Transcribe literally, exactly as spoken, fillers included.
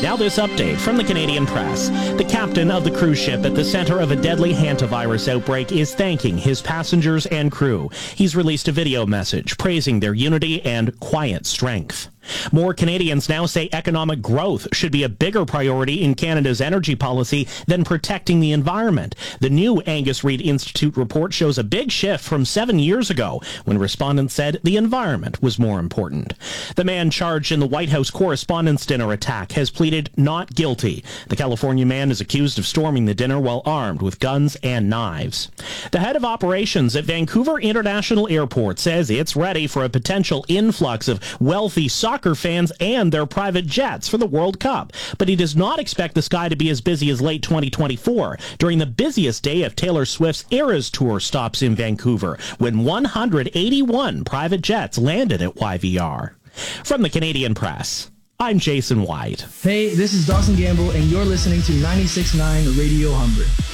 Now this update from the Canadian Press. The captain of the cruise ship at the center of a deadly hantavirus outbreak is thanking his passengers and crew. He's released a video message praising their unity and quiet strength. More Canadians now say economic growth should be a bigger priority in Canada's energy policy than protecting the environment. The new Angus Reid Institute report shows a big shift from seven years ago when respondents said the environment was more important. The man charged in the White House Correspondents' Dinner attack has pleaded not guilty. The California man is accused of storming the dinner while armed with guns and knives. The head of operations at Vancouver International Airport says it's ready for a potential influx of wealthy soccer fans and their private jets for the World Cup. But he does not expect the sky to be as busy as late twenty twenty-four, during the busiest day of Taylor Swift's Eras Tour stops in Vancouver, when one hundred eighty-one private jets landed at Y V R. From the Canadian Press, I'm Jason White. Hey, this is Dawson Gamble, and you're listening to ninety-six point nine Radio Humber.